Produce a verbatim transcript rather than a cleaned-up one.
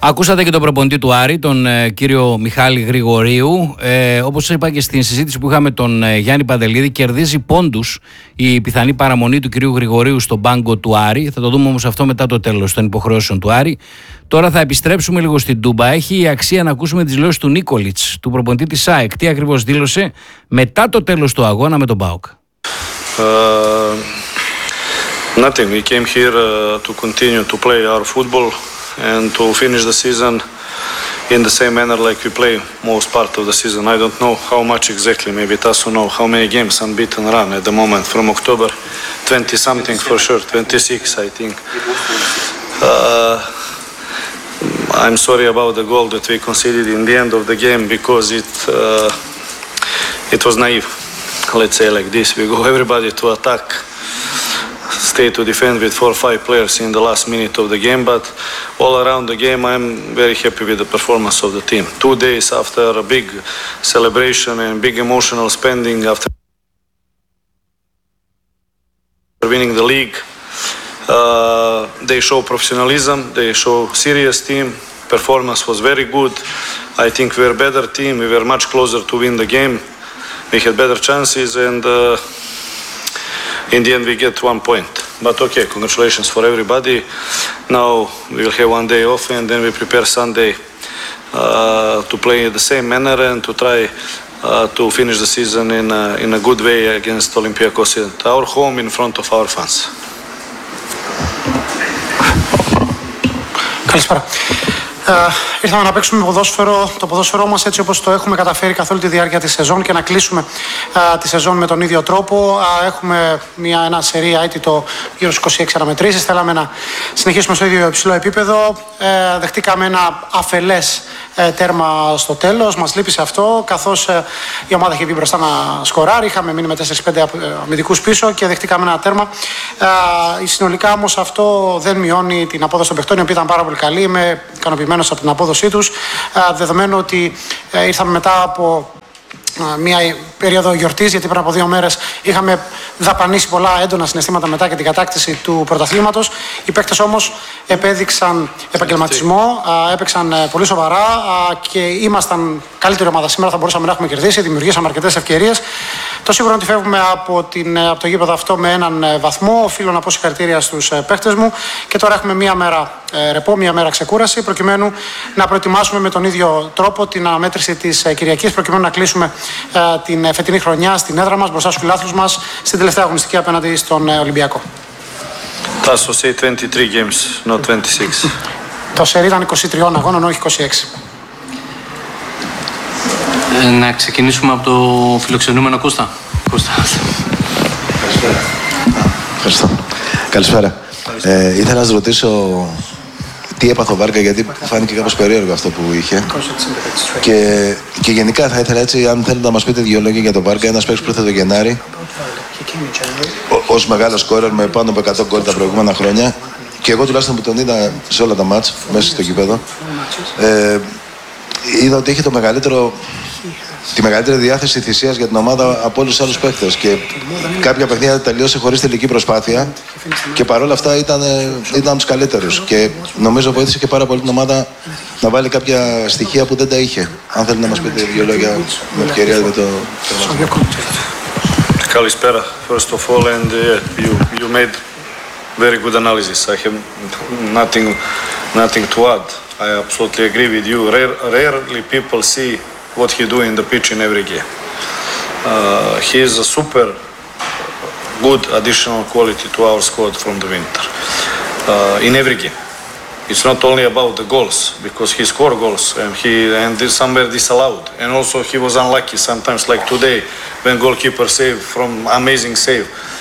Ακούσατε και τον προπονητή του Άρη, τον ε, κύριο Μιχάλη Γρηγορίου. Ε, όπως είπα και στην συζήτηση που είχαμε τον ε, Γιάννη Παντελίδη, κερδίζει πόντους η πιθανή παραμονή του κυρίου Γρηγορίου στον πάγκο του Άρη. Θα το δούμε όμως αυτό μετά το τέλος των υποχρεώσεων του Άρη. Τώρα θα επιστρέψουμε λίγο στην Τούμπα. Έχει αξία να ακούσουμε τις δηλώσεις του Νίκολιτς, του προπονητή της ΑΕΚ. Τι ακριβώς δήλωσε μετά το τέλος του αγώνα με τον ΠΑΟΚ. Uh, nothing. We came here uh, to continue to play our football and to finish the season in the same manner like we play most part of the season. I don't know how much exactly. Maybe Tasso know how many games unbeaten run at the moment from October. twenty something for sure. twenty-six, I think. Uh, I'm sorry about the goal that we conceded in the end of the game because it uh, it was naive. Let's say like this, we go everybody to attack, stay to defend with four or five players in the last minute of the game, but all around the game I'm very happy with the performance of the team. Two days after a big celebration and big emotional spending after winning the league, uh, they show professionalism, they show serious team, performance was very good. I think we were a better team, we were much closer to win the game. We had better chances and uh, in the end we get one point. But okay, congratulations for everybody. Now we will have one day off and then we prepare Sunday uh, to play in the same manner and to try uh, to finish the season in a, in a good way against Olympiacos at our home in front of our fans. Καλησπέρα. Uh, ήρθαμε να παίξουμε ποδόσφαιρο, το ποδόσφαιρό μας έτσι όπως το έχουμε καταφέρει καθ' όλη τη διάρκεια της σεζόν και να κλείσουμε uh, τη σεζόν με τον ίδιο τρόπο. Uh, έχουμε μια, ένα σερί αίτητο γύρω στους είκοσι έξι αναμετρήσεις. Θέλαμε να συνεχίσουμε στο ίδιο υψηλό επίπεδο. Uh, δεχτήκαμε ένα αφελές uh, τέρμα στο τέλος. Μας λείπει σε αυτό, καθώς uh, η ομάδα είχε μπει μπροστά να σκοράρει. Είχαμε μείνει με τέσσερα πέντε αμυντικούς πίσω και δεχτήκαμε ένα τέρμα. Uh, συνολικά όμως αυτό δεν μειώνει την απόδοση των παιχτών, η οποία ήταν πάρα πολύ καλή. Είμαι ικανοποιημένος από την απόδοσή τους, δεδομένου ότι ήρθαμε μετά από μια περίοδο γιορτής, γιατί πριν από δύο μέρες είχαμε δαπανίσει πολλά έντονα συναισθήματα μετά και την κατάκτηση του πρωταθλήματος. Οι παίκτες όμως επέδειξαν επαγγελματισμό, έπαιξαν πολύ σοβαρά και ήμασταν καλύτερη ομάδα σήμερα, θα μπορούσαμε να έχουμε κερδίσει, δημιουργήσαμε αρκετές ευκαιρίες. Το σίγουρο είναι ότι φεύγουμε από, την, από το γήπεδο αυτό με έναν βαθμό. Οφείλω να πω συγχαρητήρια στους παίκτες μου και τώρα έχουμε μία μέρα ρεπό, μία μέρα ξεκούραση, προκειμένου να προετοιμάσουμε με τον ίδιο τρόπο την αναμέτρηση της Κυριακής, προκειμένου να κλείσουμε την φετινή χρονιά στην έδρα μας, μπροστά στους φιλάθλους μας, στην τελευταία αγωνιστική απέναντι στον Ολυμπιακό. Tasso say twenty-three games, not twenty-six. Το σερί ήταν είκοσι τρία αγώνων, όχι είκοσι έξι. Ε, να ξεκινήσουμε από το φιλοξενούμενο Κώστα. Κώστα. Καλησπέρα. Ευχαριστώ. Καλησπέρα. Ε, ήθελα να σας ρωτήσω τι έπαθε ο Βάρκα, γιατί φάνηκε κάπως περίεργο αυτό που είχε. Και, και γενικά θα ήθελα έτσι, αν θέλετε να μας πείτε δύο λόγια για τον Βάρκα, ένας παίκτης που ήρθε το Γενάρη, ως μεγάλο σκόρερ με πάνω από εκατό γκολ τα προηγούμενα χρόνια. Και εγώ τουλάχιστον που τον είδα σε όλα τα μάτς, μέσα στο γήπεδο, ε, είδα ότι είχε το μεγαλύτερο, τη μεγαλύτερη διάθεση θυσίας για την ομάδα από όλους τους άλλους παίκτες. Και κάποια παιχνίδια τελείωσε χωρίς τελική προσπάθεια και παρόλα αυτά ήταν, ήταν τους καλύτερους. Και νομίζω βοήθησε και πάρα πολύ την ομάδα να βάλει κάποια στοιχεία που δεν τα είχε. Αν θέλετε να μας πείτε δύο λόγια με ευκαιρία με το τερματισμό. Kalispera, first of all, and uh, you you made very good analysis. I have nothing nothing to add. I absolutely agree with you. Rare, rarely people see what he do in the pitch in every game. Uh, he is a super good additional quality to our squad from the winter. Uh, in every game. It's not only about the goals, because he scored goals and he and this somewhere disallowed. And also he was unlucky sometimes, like today, when goalkeeper saved from amazing save.